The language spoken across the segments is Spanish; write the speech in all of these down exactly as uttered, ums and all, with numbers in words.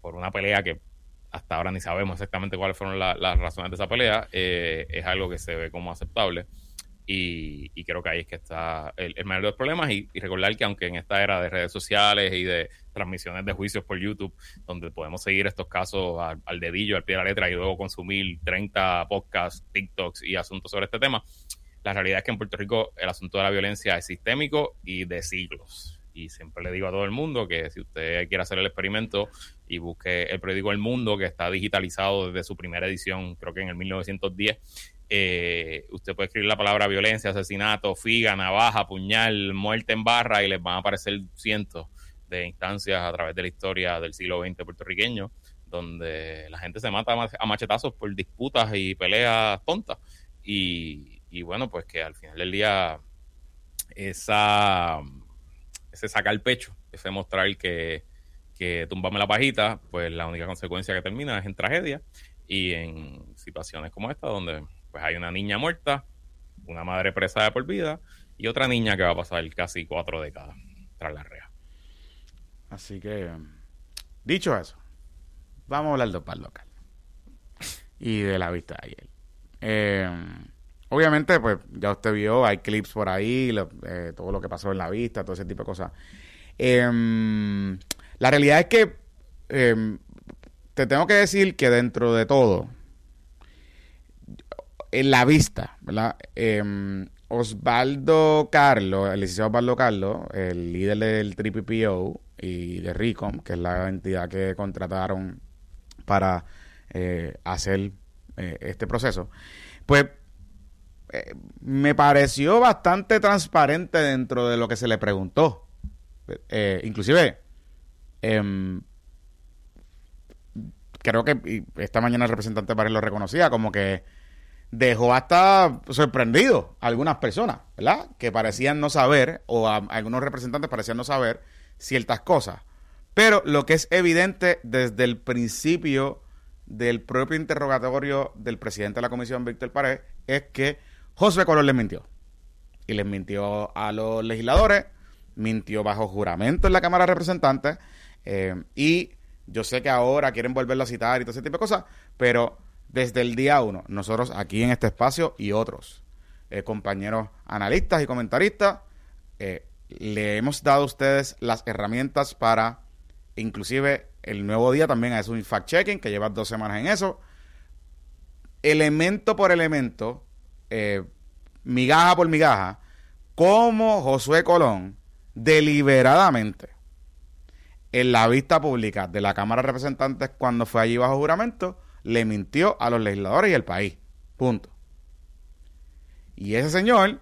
por una pelea que hasta ahora ni sabemos exactamente cuáles fueron la, las razones de esa pelea, eh, es algo que se ve como aceptable. Y, y creo que ahí es que está el, el mayor de los problemas. Y, y recordar que aunque en esta era de redes sociales y de transmisiones de juicios por YouTube, donde podemos seguir estos casos al, al dedillo, al pie de la letra, y luego consumir treinta podcasts, TikToks y asuntos sobre este tema, la realidad es que en Puerto Rico el asunto de la violencia es sistémico y de siglos. Y siempre le digo a todo el mundo que si usted quiere hacer el experimento y busque el periódico El Mundo, que está digitalizado desde su primera edición, creo que en el mil novecientos diez, eh, usted puede escribir la palabra violencia, asesinato, figa, navaja, puñal, muerte en barra, y les van a aparecer cientos de instancias a través de la historia del siglo veinte puertorriqueño, donde la gente se mata a machetazos por disputas y peleas tontas. Y, y bueno, pues que al final del día esa, ese sacar el pecho, ese mostrar que, que tumbame la pajita, pues la única consecuencia que termina es en tragedia y en situaciones como esta, donde pues hay una niña muerta, una madre presa de por vida y otra niña que va a pasar casi cuatro décadas tras la rea. Así que, dicho eso, vamos a hablar del pal local y de la vista de ayer. Eh, obviamente, pues ya usted vio, hay clips por ahí, lo, eh, todo lo que pasó en la vista, todo ese tipo de cosas. Eh, la realidad es que eh, te tengo que decir que dentro de todo, en la vista, ¿verdad? Eh, Osvaldo Carlos, el licenciado Osvaldo Carlos, el líder del P P P O y de RICOM, que es la entidad que contrataron para eh, hacer eh, este proceso, pues eh, me pareció bastante transparente dentro de lo que se le preguntó. Eh, inclusive, eh, creo que esta mañana el representante Párez lo reconocía, como que dejó hasta sorprendido a algunas personas, ¿verdad? Que parecían no saber, o a, a algunos representantes parecían no saber ciertas cosas. Pero lo que es evidente desde el principio del propio interrogatorio del presidente de la comisión, Víctor Párez, es que Josué Colón les mintió. Y les mintió a los legisladores, mintió bajo juramento en la Cámara de Representantes, eh, y yo sé que ahora quieren volverlo a citar y todo ese tipo de cosas, pero desde el día uno, nosotros aquí en este espacio y otros eh, compañeros analistas y comentaristas, eh, le hemos dado a ustedes las herramientas para, inclusive el nuevo día también es un fact-checking, que lleva dos semanas en eso, elemento por elemento, eh, migaja por migaja, cómo Josué Colón deliberadamente en la vista pública de la Cámara de Representantes, cuando fue allí bajo juramento, le mintió a los legisladores y al país. Punto. Y ese señor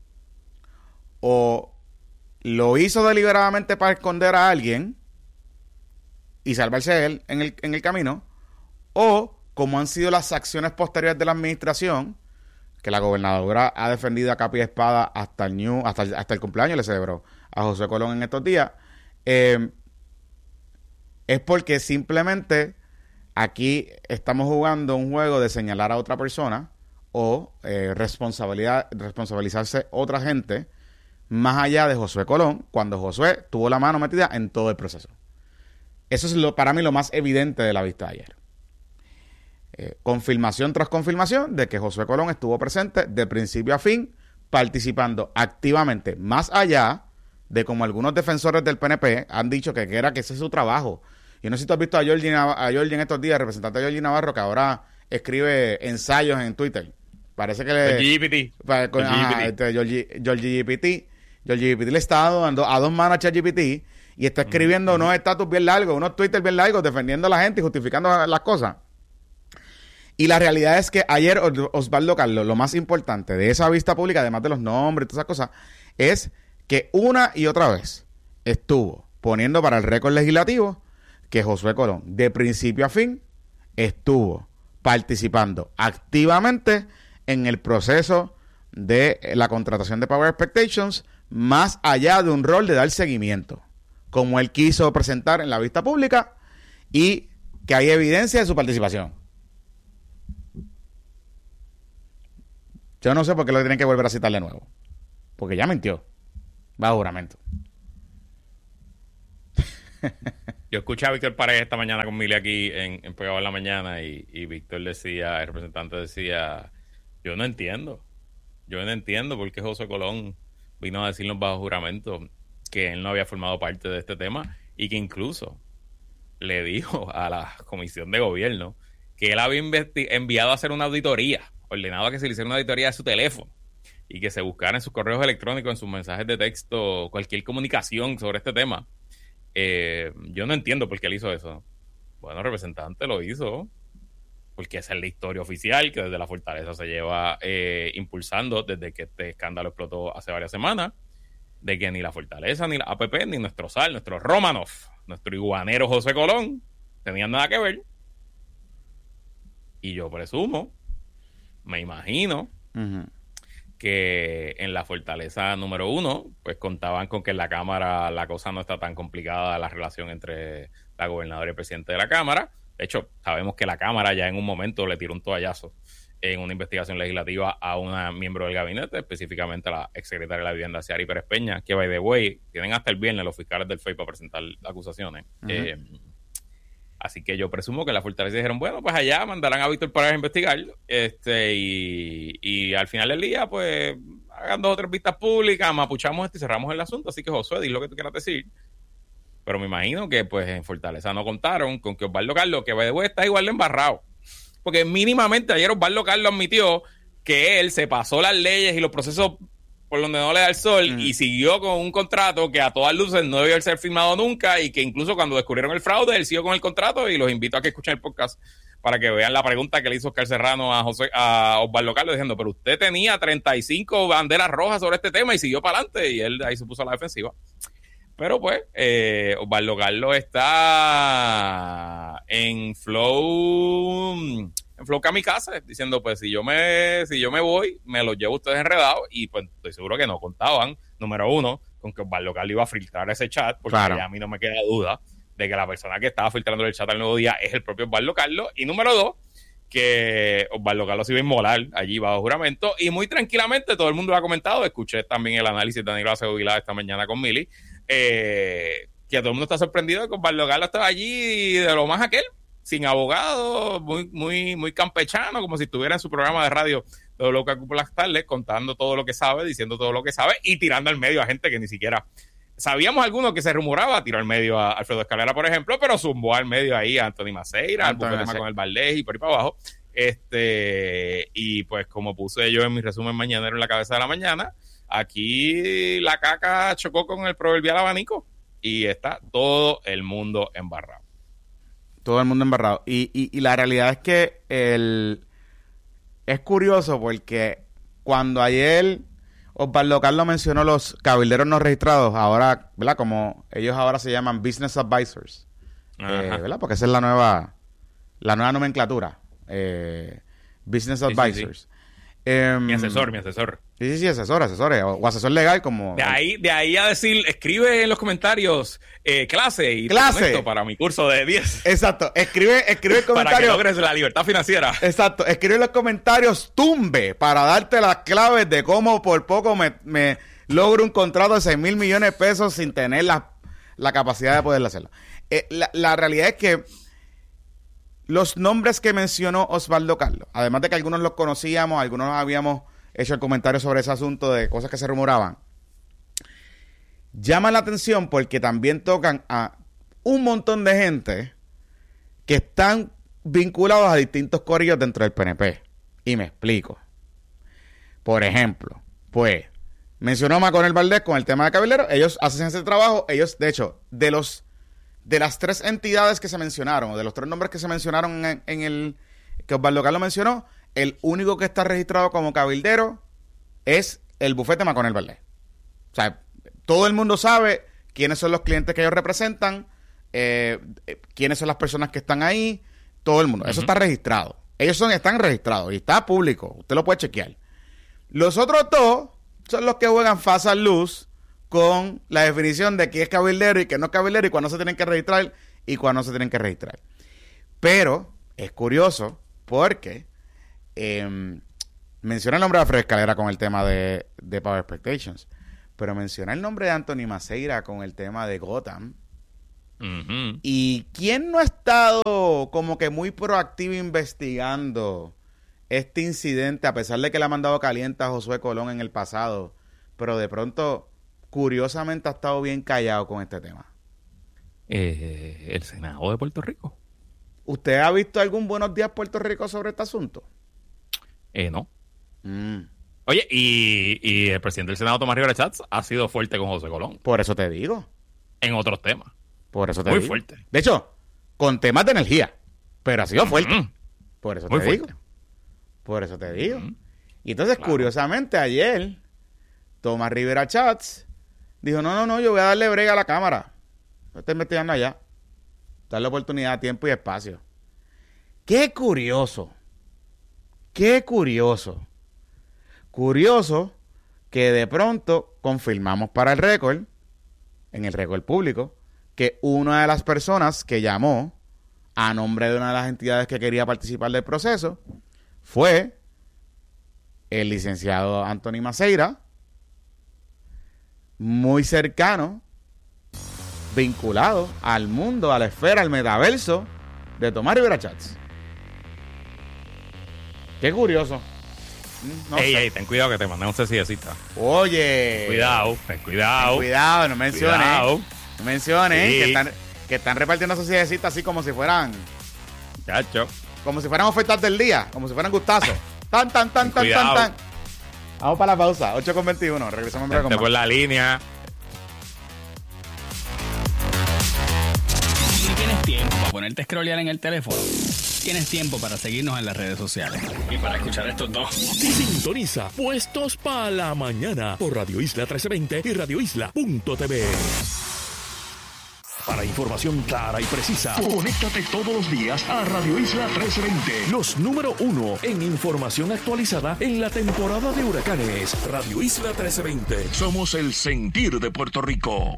o lo hizo deliberadamente para esconder a alguien y salvarse él en el, en el camino, o como han sido las acciones posteriores de la administración, que la gobernadora ha defendido a capa y espada hasta el, new, hasta el, hasta el cumpleaños le celebró a José Colón en estos días, eh, es porque simplemente aquí estamos jugando un juego de señalar a otra persona o eh, responsabilidad, responsabilizarse otra gente más allá de Josué Colón, cuando Josué tuvo la mano metida en todo el proceso. Eso es lo, para mí lo más evidente de la vista de ayer. Eh, confirmación tras confirmación de que Josué Colón estuvo presente de principio a fin, participando activamente, más allá de como algunos defensores del P N P han dicho que, que era que ese es su trabajo. Yo no sé si tú has visto a Georgie, Nav- a Georgie en estos días, representante de Georgie Navarro, que ahora escribe ensayos en Twitter. Parece que le... G P T. Pa, con, ajá, este, Georgie, Georgie G P T. Georgie G P T le está dando a dos manos a ChatGPT y está escribiendo mm-hmm. unos estatus bien largos, unos Twitter bien largos, defendiendo a la gente y justificando las cosas. Y la realidad es que ayer Osvaldo Carlos, lo más importante de esa vista pública, además de los nombres y todas esas cosas, es que una y otra vez estuvo poniendo para el récord legislativo que Josué Colón, de principio a fin, estuvo participando activamente en el proceso de la contratación de Power Expectations, más allá de un rol de dar seguimiento, como él quiso presentar en la vista pública, y que hay evidencia de su participación. Yo no sé por qué lo tienen que volver a citar de nuevo, porque ya mintió bajo juramento. Yo escuché a Víctor Paredes esta mañana con Mili aquí en, en Pegado en la Mañana y, y Víctor decía, el representante decía, yo no entiendo, yo no entiendo por qué José Colón vino a decirnos bajo juramento que él no había formado parte de este tema y que incluso le dijo a la comisión de gobierno que él había enviado a hacer una auditoría, ordenado a que se le hiciera una auditoría de su teléfono y que se buscara en sus correos electrónicos, en sus mensajes de texto, cualquier comunicación sobre este tema. Eh, yo no entiendo por qué él hizo eso. Bueno, representante, lo hizo porque esa es la historia oficial que desde la Fortaleza se lleva eh, impulsando desde que este escándalo explotó hace varias semanas, de que ni la Fortaleza, ni la A P P, ni nuestro S A L, nuestro Romanov, nuestro iguanero José Colón tenían nada que ver. Y yo presumo, me imagino, uh-huh. que en la Fortaleza número uno, pues contaban con que en la Cámara la cosa no está tan complicada, la relación entre la gobernadora y el presidente de la Cámara. De hecho, sabemos que la Cámara ya en un momento le tiró un toallazo en una investigación legislativa a una miembro del gabinete, específicamente a la exsecretaria de la Vivienda, Ciari Pérez Peña, que, by the way, tienen hasta el viernes los fiscales del F E I para presentar acusaciones. Uh-huh. Eh, así que yo presumo que la Fortaleza dijeron, bueno, pues allá mandarán a Víctor Paredes a investigar, este, y, y al final del día, pues, hagan dos o tres vistas públicas, mapuchamos esto y cerramos el asunto. Así que, Josué, di lo que tú quieras decir. Pero me imagino que, pues, en Fortaleza no contaron con que Osvaldo Carlos, que by the way, está igual de embarrado. Porque mínimamente ayer Osvaldo Carlos admitió que él se pasó las leyes y los procesos por donde no le da el sol mm. y siguió con un contrato que a todas luces no debió ser firmado nunca y que incluso cuando descubrieron el fraude, él siguió con el contrato y los invito a que escuchen el podcast para que vean la pregunta que le hizo Oscar Serrano a, José, a Osvaldo Carlos diciendo, pero usted tenía treinta y cinco banderas rojas sobre este tema y siguió para adelante y él ahí se puso a la defensiva. Pero pues, eh, Osvaldo Carlos está en flow, en flow kamikaze, diciendo pues si yo me, si yo me voy, me los llevo ustedes enredados y pues estoy seguro que no contaban, número uno, con que Osvaldo Carlos iba a filtrar ese chat, porque claro. ya a mí no me queda duda de que la persona que estaba filtrando el chat al Nuevo Día es el propio Osvaldo Carlos, y número dos, que Osvaldo Carlos iba a inmolar allí bajo juramento, y muy tranquilamente todo el mundo lo ha comentado, escuché también el análisis de Danilo Acevedo esta mañana con Mili, Eh, que todo el mundo está sorprendido de que Osvaldo Carlos estaba allí de lo más aquel, sin abogado, muy muy muy campechano, como si estuviera en su programa de radio todo lo que ocupa las tardes, contando todo lo que sabe, diciendo todo lo que sabe y tirando al medio a gente que ni siquiera sabíamos algunos que se rumoraba, tiró al medio a Alfredo Escalera, por ejemplo, pero zumbó al medio ahí a Anthony Maceira, al tema con el Valdés y por ahí para abajo. Este, y pues como puse yo en mi resumen mañanero en la cabeza de la mañana, aquí la caca chocó con el proverbial abanico y está todo el mundo embarrado. Todo el mundo embarrado. Y, y, y la realidad es que el es curioso porque cuando ayer Osvaldo Carlos mencionó los cabilderos no registrados, ahora, ¿verdad? Como ellos ahora se llaman Business Advisors, eh, ¿verdad? Porque esa es la nueva, la nueva nomenclatura. Eh, Business sí, Advisors. Sí, sí. Eh, mi asesor, mi asesor. Sí, sí, sí, asesor, asesor, o, o asesor legal como... De ahí, de ahí a decir, escribe en los comentarios eh, clase y clase para mi curso de diez. Exacto, escribe, escribe el comentario. Para que logres la libertad financiera. Exacto, escribe en los comentarios tumbe para darte las claves de cómo por poco me, me logro un contrato de seis mil millones de pesos sin tener la, la capacidad de poderlo hacerlo. Eh, la, la realidad es que los nombres que mencionó Osvaldo Carlos, además de que algunos los conocíamos, algunos habíamos hecho el comentario sobre ese asunto de cosas que se rumoraban, llaman la atención porque también tocan a un montón de gente que están vinculados a distintos corillos dentro del P N P. Y me explico. Por ejemplo, pues, mencionó Maconel Valdés con el tema de cabildero, ellos hacen ese trabajo, ellos, de hecho, de los de las tres entidades que se mencionaron, o de los tres nombres que se mencionaron en, en el que Osvaldo Carlos mencionó, el único que está registrado como cabildero es el bufete Maconel Valdés. O sea, todo el mundo sabe quiénes son los clientes que ellos representan, eh, quiénes son las personas que están ahí, todo el mundo. Uh-huh. Eso está registrado. Ellos son, están registrados y está público. Usted lo puede chequear. Los otros dos son los que juegan fast and loose con la definición de qué es cabildero y qué no es cabildero y cuándo se tienen que registrar y cuándo no se tienen que registrar. Pero es curioso porque eh, menciona el nombre de Alfredo Escalera con el tema de, de Power Expectations, pero menciona el nombre de Anthony Maceira con el tema de Gotham Uh-huh. ¿Y quién no ha estado como que muy proactivo investigando este incidente, a pesar de que le ha mandado caliente a Josué Colón en el pasado, pero de pronto, curiosamente, ha estado bien callado con este tema? Eh, el Senado de Puerto Rico. ¿Usted ha visto algún Buenos Días Puerto Rico sobre este asunto? Eh, no. Mm. Oye, y, y el presidente del Senado, Tomás Rivera Chats, ha sido fuerte con José Colón. Por eso te digo. En otros temas. Por eso te Muy digo. fuerte. De hecho, con temas de energía. Pero ha sido fuerte. Mm-hmm. Por eso Muy te fuerte. digo. Por eso te digo. Mm-hmm. Y entonces, Claro. curiosamente, ayer, Tomás Rivera Chats dijo, no, no, no, yo voy a darle brega a la Cámara. No estoy investigando allá. Darle oportunidad, tiempo y espacio. Qué curioso. Qué curioso. Curioso que de pronto confirmamos para el récord, en el récord público, que una de las personas que llamó a nombre de una de las entidades que quería participar del proceso fue el licenciado Anthony Maceira, muy cercano, vinculado al mundo, a la esfera, al metaverso de Tomás Rivera Chats. Qué curioso. No ey, sé. ey, ten cuidado que te mandé un cecillecita. Oye. Cuidado, ten cuidado. Ten cuidado, no menciones. Cuidado. No menciones Sí. que están, que están repartiendo sociedades así como si fueran, Chacho. como si fueran ofertas del día, como si fueran gustazos. Tan, tan, tan, tan, Cuidado. tan, tan. Vamos para la pausa, ocho con veintiuno. Regresamos en breve con Te más. por la línea. Si tienes tiempo para ponerte a scrollear en el teléfono, tienes tiempo para seguirnos en las redes sociales. Y para escuchar estos dos. Sintoniza Puestos para la Mañana por Radio Isla trece veinte y radio isla punto t v. Para información clara y precisa, conéctate todos los días a Radio Isla trece veinte. Los número uno en información actualizada en la temporada de huracanes. Radio Isla trece veinte. Somos el sentir de Puerto Rico.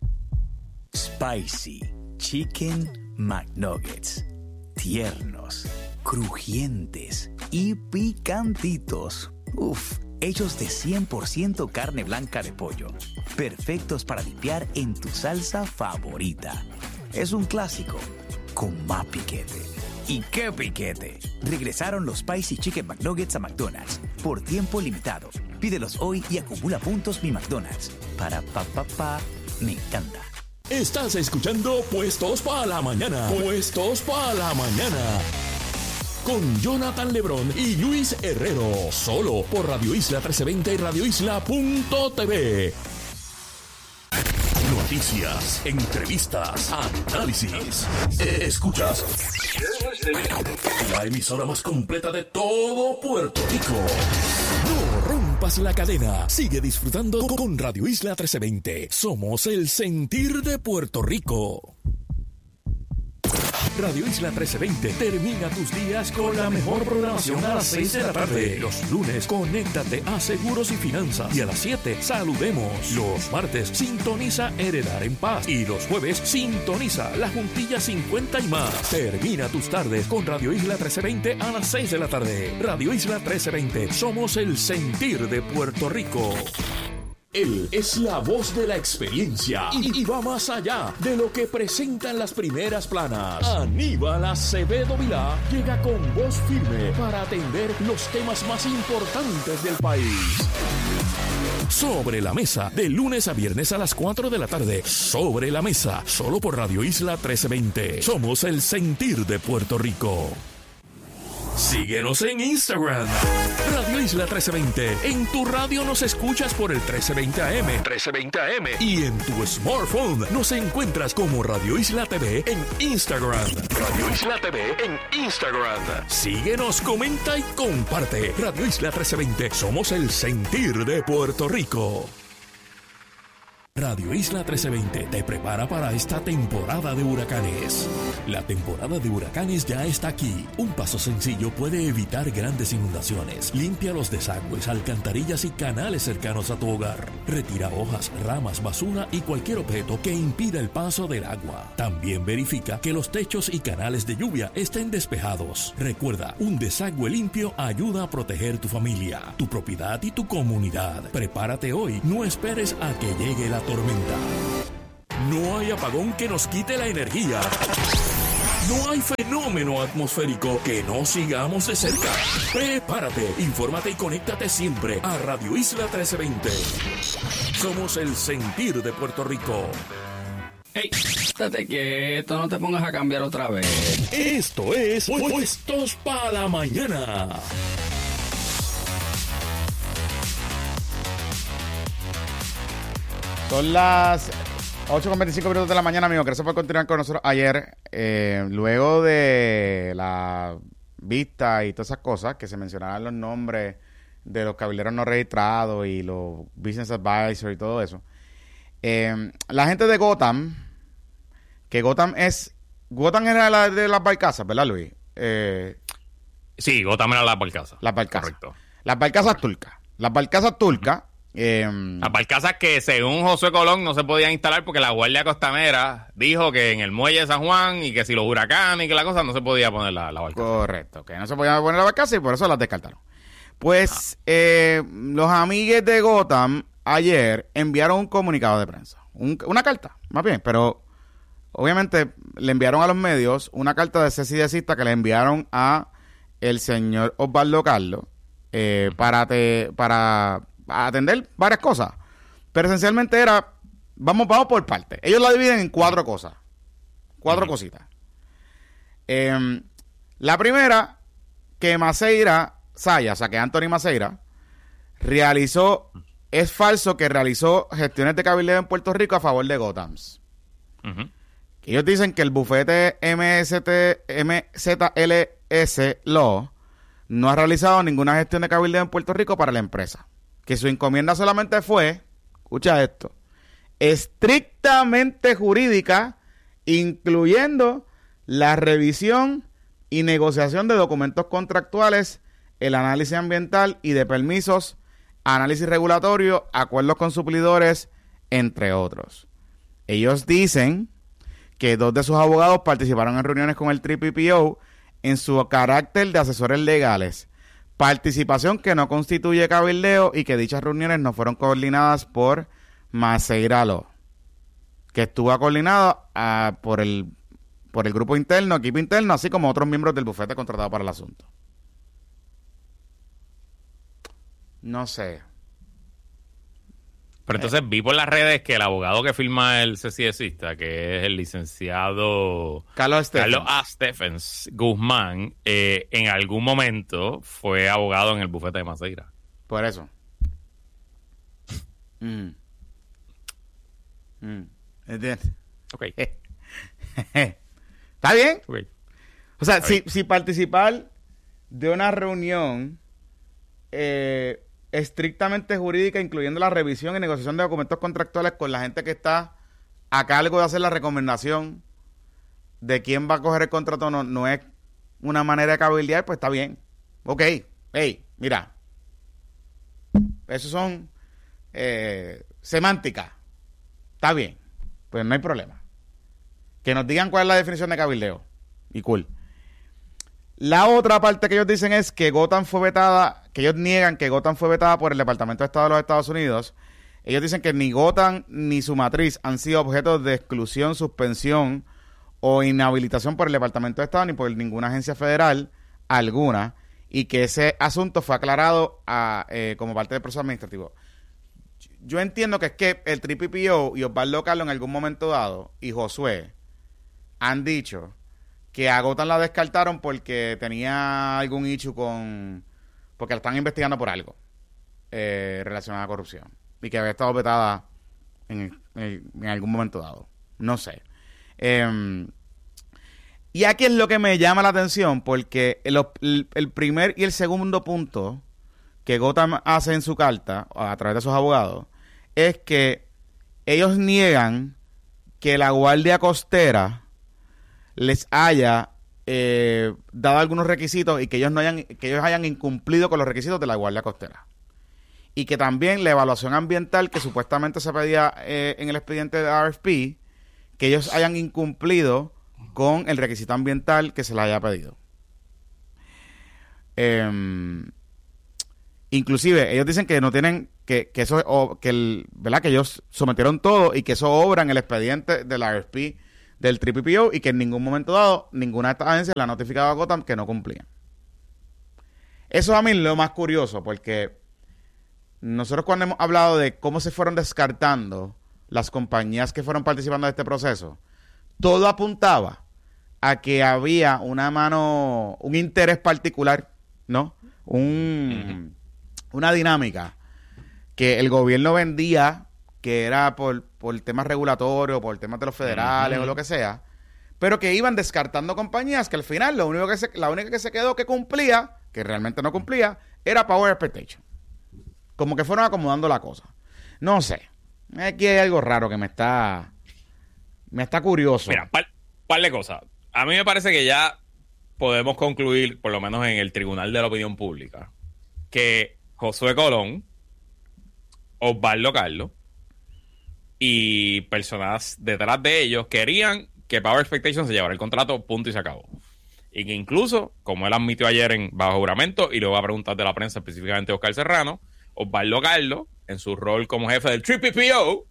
Spicy Chicken McNuggets. Tiernos, crujientes y picantitos. Uf, hechos de cien por ciento carne blanca de pollo. Perfectos para dipear en tu salsa favorita. Es un clásico con más piquete. ¿Y qué piquete? Regresaron los Spicy Chicken McNuggets a McDonald's por tiempo limitado. Pídelos hoy y acumula puntos mi McDonald's. Para pa pa pa, me encanta. Estás escuchando Puestos para la Mañana. Puestos para la Mañana. Con Jonathan Lebrón y Luis Herrero. Solo por Radio Isla trece veinte y radio isla punto t v. Noticias, entrevistas, análisis. Escuchas la emisora más completa de todo Puerto Rico. No rompas la cadena. Sigue disfrutando con Radio Isla trece veinte. Somos el sentir de Puerto Rico. Radio Isla trece veinte termina tus días con la mejor programación a las seis de la tarde. Los lunes, conéctate a Seguros y Finanzas. Y a las siete, saludemos. Los martes, sintoniza Heredar en Paz. Y los jueves, sintoniza La Juntilla cincuenta y más. Termina tus tardes con Radio Isla trece veinte a las seis de la tarde. Radio Isla trece veinte, somos el sentir de Puerto Rico. Él es la voz de la experiencia y, y va más allá de lo que presentan las primeras planas. Aníbal Acevedo Vilá llega con voz firme para atender los temas más importantes del país. Sobre la Mesa, de lunes a viernes a las cuatro de la tarde. Sobre la Mesa, solo por Radio Isla trece veinte. Somos el sentir de Puerto Rico. Síguenos en Instagram, Radio Isla trece veinte. En tu radio nos escuchas por el trece veinte A M, trece veinte A M. Y en tu smartphone nos encuentras como Radio Isla T V en Instagram. Radio Isla T V en Instagram. Síguenos, comenta y comparte. Radio Isla trece veinte. Somos el sentir de Puerto Rico. Radio Isla trece veinte te prepara para esta temporada de huracanes. La temporada de huracanes ya está aquí. Un paso sencillo puede evitar grandes inundaciones. Limpia los desagües, alcantarillas y canales cercanos a tu hogar. Retira hojas, ramas, basura y cualquier objeto que impida el paso del agua. También verifica que los techos y canales de lluvia estén despejados. Recuerda, un desagüe limpio ayuda a proteger tu familia, tu propiedad y tu comunidad. Prepárate hoy, no esperes a que llegue la tormenta. No hay apagón que nos quite la energía. No hay fenómeno atmosférico que no sigamos de cerca. Prepárate, infórmate y conéctate siempre a Radio Isla trece veinte. Somos el sentir de Puerto Rico. Ey, estate quieto, no te pongas a cambiar otra vez. Esto es Puestos para la Mañana. Son las ocho con veinticinco minutos de la mañana, amigo. Gracias por continuar con nosotros ayer. Eh, luego de la vista y todas esas cosas, que se mencionaban los nombres de los cabilderos no registrados y los business advisors y todo eso. Eh, la gente de Gotham, que Gotham es... Gotham era la de las barcazas, ¿verdad, Luis? Eh, sí, Gotham era las barcazas. Las barcazas. Correcto. Las barcazas turcas. Las barcazas turcas... Eh, Las barcazas que según José Colón no se podían instalar porque la Guardia Costanera dijo que en el muelle de San Juan y que si los huracanes y que la cosa no se podía poner la, la barcaza. Correcto, que no se podía poner la barcaza y por eso las descartaron. Pues ah. eh, los amigues de Gotham ayer enviaron un comunicado de prensa, un, una carta, más bien, pero obviamente le enviaron a los medios una carta de cese y desista que le enviaron a el señor Osvaldo Carlos eh, para te, para a atender varias cosas, pero esencialmente era vamos, vamos por partes. Ellos la dividen en cuatro cosas, cuatro uh-huh. cositas. Eh, la primera, que Maceira Saya, o sea que Anthony Maceira realizó, es falso que realizó gestiones de cabildeo en Puerto Rico a favor de Gothams. Uh-huh. Ellos dicen que el bufete M S T, M Z L S Law no ha realizado ninguna gestión de cabildeo en Puerto Rico para la empresa. Que su encomienda solamente fue, escucha esto, estrictamente jurídica, incluyendo la revisión y negociación de documentos contractuales, el análisis ambiental y de permisos, análisis regulatorio, acuerdos con suplidores, entre otros. Ellos dicen que dos de sus abogados participaron en reuniones con el P P O en su carácter de asesores legales. Participación que no constituye cabildeo y que dichas reuniones no fueron coordinadas por Maceira Law, que estuvo coordinado uh, por el por el grupo interno, equipo interno, así como otros miembros del bufete contratado para el asunto. No sé. Pero entonces eh. vi por las redes que el abogado que firma el cese y desista, que es el licenciado Carlos Stephens, Carlos A. Stephens Guzmán, eh, en algún momento fue abogado en el bufete de Maceira. Por eso. mm. Mm. Ok. ¿Está bien? Okay. O sea, si, si participar de una reunión eh, estrictamente jurídica, incluyendo la revisión y negociación de documentos contractuales con la gente que está a cargo de hacer la recomendación de quién va a coger el contrato, no, no es una manera de cabildear, pues está bien. Ok, hey, mira, eso son eh, semánticas. Está bien, pues no hay problema. Que nos digan cuál es la definición de cabildeo. Y cool. La otra parte que ellos dicen es que Gotham fue vetada, que ellos niegan que Gotham fue vetada por el Departamento de Estado de los Estados Unidos. Ellos dicen que ni Gotham ni su matriz han sido objeto de exclusión, suspensión o inhabilitación por el Departamento de Estado ni por ninguna agencia federal alguna, y que ese asunto fue aclarado a, eh, como parte del proceso administrativo. Yo entiendo que es que el P P O y Osvaldo Carlos en algún momento dado y Josué han dicho que a Gotham la descartaron porque tenía algún issue con... porque la están investigando por algo eh, relacionado a corrupción y que había estado vetada en, en, en algún momento dado. No sé. Eh, y aquí es lo que me llama la atención, porque el, el, el primer y el segundo punto que Gotham hace en su carta, a través de sus abogados, es que ellos niegan que la Guardia Costera les haya eh, dado algunos requisitos y que ellos no hayan que ellos hayan incumplido con los requisitos de la Guardia Costera, y que también la evaluación ambiental que supuestamente se pedía eh, en el expediente de R F P, que ellos hayan incumplido con el requisito ambiental que se les haya pedido. Eh, Inclusive, ellos dicen que no tienen, que, que eso, o, que el, ¿verdad? Que ellos sometieron todo y que eso obra en el expediente del R F P del T P P O y que en ningún momento dado ninguna de estas agencias le ha notificado a Gotham que no cumplían. Eso a mí es lo más curioso, porque nosotros cuando hemos hablado de cómo se fueron descartando las compañías que fueron participando de este proceso, todo apuntaba a que había una mano, un interés particular, ¿no? Un, uh-huh. Una dinámica que el gobierno vendía, que era por, por temas regulatorios, por temas de los federales uh-huh. o lo que sea, pero que iban descartando compañías que al final lo único que se, la única que se quedó que cumplía, que realmente no cumplía, era Power Expectation. Como que fueron acomodando la cosa. No sé. Aquí hay algo raro que me está... Me está curioso. Mira, par, par de cosas. A mí me parece que ya podemos concluir, por lo menos en el Tribunal de la Opinión Pública, que Josué Colón, Osvaldo Carlos y personas detrás de ellos querían que Power Expectation se llevara el contrato, punto y se acabó. Y que incluso, como él admitió ayer en bajo juramento, y luego a preguntas de la prensa, específicamente Oscar Serrano, Osvaldo Carlos, en su rol como jefe del T P P O,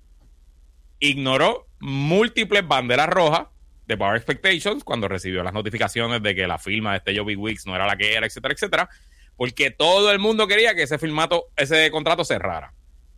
ignoró múltiples banderas rojas de Power Expectations cuando recibió las notificaciones de que la firma de este Joby Weeks no era la que era, etcétera, etcétera, porque todo el mundo quería que ese firmato, ese contrato cerrara.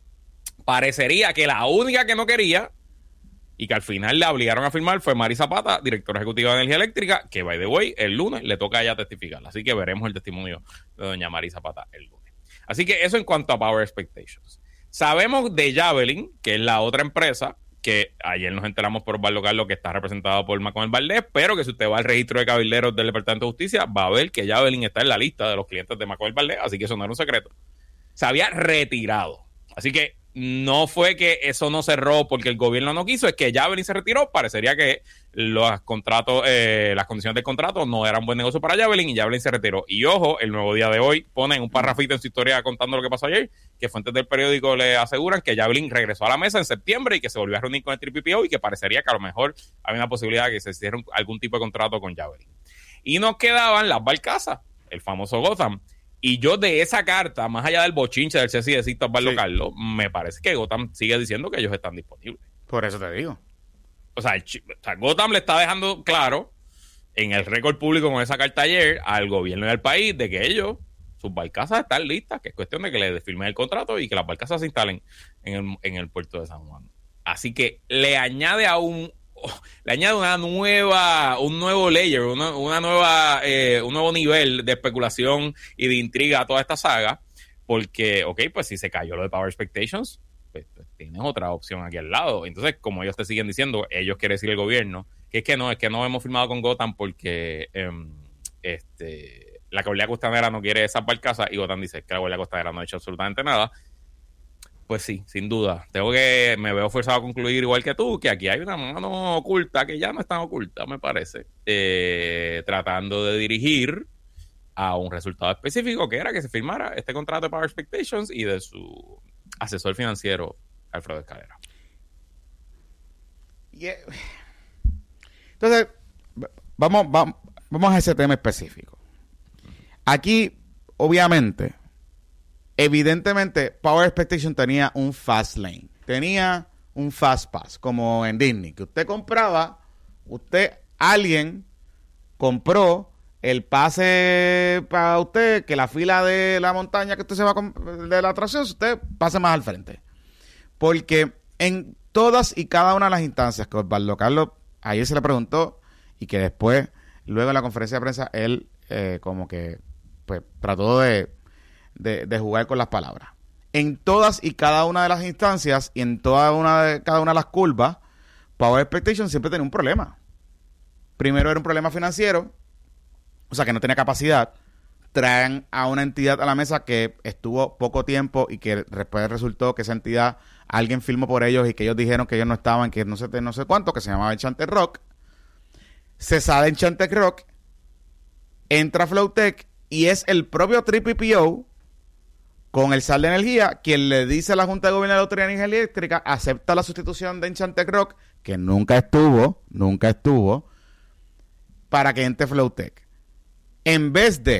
Parecería que la única que no quería y que al final le obligaron a firmar fue Mari Zapata, directora ejecutiva de Energía Eléctrica, que, by the way, el lunes le toca a ella testificar. Así que veremos el testimonio de doña Mari Zapata el lunes. Así que eso en cuanto a Power Expectations. Sabemos de Javelin, que es la otra empresa, que ayer nos enteramos por Osvaldo Carlos que está representado por Manuel Valdés, pero que si usted va al registro de cabilderos del Departamento de Justicia, va a ver que Javelin está en la lista de los clientes de Manuel Valdés, así que eso no era un secreto. Se había retirado. Así que no fue que eso no cerró porque el gobierno no quiso, es que Javelin se retiró. Parecería que los contratos, eh, las condiciones del contrato no eran buen negocio para Javelin y Javelin se retiró. Y ojo, el Nuevo Día de hoy pone un parrafito en su historia contando lo que pasó ayer, que fuentes del periódico le aseguran que Javelin regresó a la mesa en septiembre y que se volvió a reunir con el T P P O y que parecería que a lo mejor había una posibilidad de que se hiciera algún tipo de contrato con Javelin. Y nos quedaban las barcazas, el famoso Gotham. Y yo de esa carta, más allá del bochinche del C S I de Osvaldo sí. Carlos, me parece que Gotham sigue diciendo que ellos están disponibles. Por eso te digo. O sea, el, o sea, Gotham le está dejando claro en el récord público con esa carta ayer al gobierno del país de que ellos, sus barcazas están listas, que es cuestión de que les firmen el contrato y que las barcazas se instalen en el, en el puerto de San Juan. Así que le añade a un... le añade una nueva, un nuevo layer, una, una nueva, eh, un nuevo nivel de especulación y de intriga a toda esta saga, porque, ok, pues si se cayó lo de Power Expectations, pues, pues tienes otra opción aquí al lado. Entonces, como ellos te siguen diciendo, ellos quiere decir el gobierno, que es que no, es que no hemos firmado con Gotham porque eh, este, la Guardia Costanera no quiere esas barcazas y Gotham dice que la Guardia Costanera no ha hecho absolutamente nada. Pues sí, sin duda. Tengo que, me veo forzado a concluir igual que tú, que aquí hay una mano oculta, que ya no es tan oculta, me parece, eh, tratando de dirigir a un resultado específico, que era que se firmara este contrato de Power Expectations y de su asesor financiero, Alfredo Escalera. Yeah. Entonces, vamos, vamos, vamos a ese tema específico. Aquí, obviamente... Evidentemente, Power Expectation tenía un fast lane. Tenía un fast pass, como en Disney. Que usted compraba, usted, alguien compró el pase para usted, que la fila de la montaña que usted se va a, de la atracción, usted pase más al frente. Porque en todas y cada una de las instancias que Osvaldo Carlos ayer se le preguntó y que después, luego en la conferencia de prensa, él eh, como que pues trató de... De, de jugar con las palabras. En todas y cada una de las instancias y en toda una de cada una de las curvas, Power Expectation siempre tenía un problema. Primero era un problema financiero, o sea que no tenía capacidad. Traen a una entidad a la mesa que estuvo poco tiempo y que después resultó que esa entidad, alguien firmó por ellos y que ellos dijeron que ellos no estaban, que no sé, no sé cuánto, que se llamaba Enchanted Rock. Se sale Enchanted Rock, entra Flowtech y es el propio T P P O con el S A R de Energía, quien le dice a la Junta de Gobierno de la Autoridad de Energía Eléctrica, acepta la sustitución de Enchanted Rock, que nunca estuvo, nunca estuvo, para que entre Flowtech. En vez de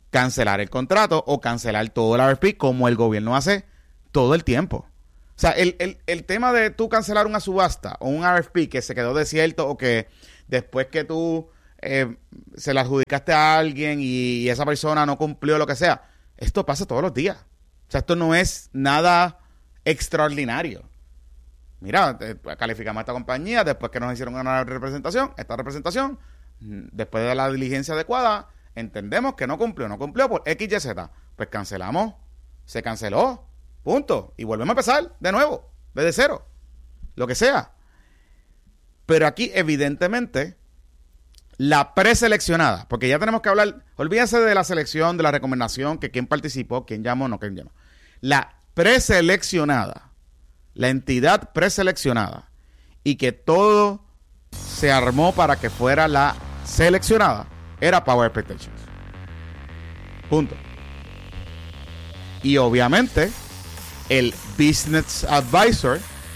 cancelar el contrato o cancelar todo el R F P como el gobierno hace todo el tiempo. O sea, el, el, el tema de tú cancelar una subasta o un R F P que se quedó desierto o que después que tú eh, se la adjudicaste a alguien y, y esa persona no cumplió lo que sea, esto pasa todos los días. O sea, esto no es nada extraordinario. Mira, eh, calificamos a esta compañía después que nos hicieron una representación, esta representación, después de la diligencia adecuada, entendemos que no cumplió, no cumplió por X, Y, Z. Pues cancelamos, se canceló, punto. Y volvemos a empezar de nuevo, desde cero, lo que sea. Pero aquí, evidentemente, la preseleccionada, porque ya tenemos que hablar, olvídense de la selección, de la recomendación, que quién participó, quién llamó, no quién llamó. La preseleccionada, la entidad preseleccionada, y que todo se armó para que fuera la seleccionada, era Power Expectations. Punto. Y obviamente, el Business Advisor,